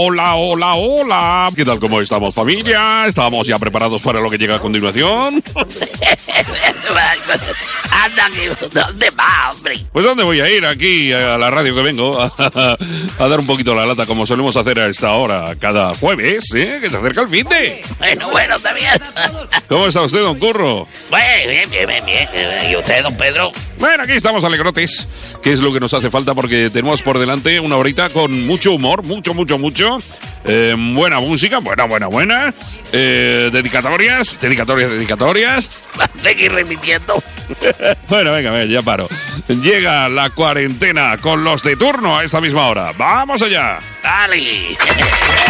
Hola, hola, hola. ¿Qué tal? ¿Cómo estamos, familia? ¿Estamos ya preparados para lo que llega a continuación? Anda, ¿dónde va, hombre? Pues ¿dónde voy a ir? Aquí a la radio que vengo a dar un poquito la lata como solemos hacer a esta hora cada jueves, ¿eh? Que se acerca el fin de. Bueno, está bien. ¿Cómo está usted, don Curro? Bien. ¿Y usted, don Pedro? Bueno, aquí estamos alegrotes, que es lo que nos hace falta porque tenemos por delante una horita con mucho humor, mucho. Buena música, buena. Dedicatorias. Seguir repitiendo. Bueno, venga, ya paro. Llega la cuarentena con los de turno a esta misma hora. ¡Vamos allá! Dale.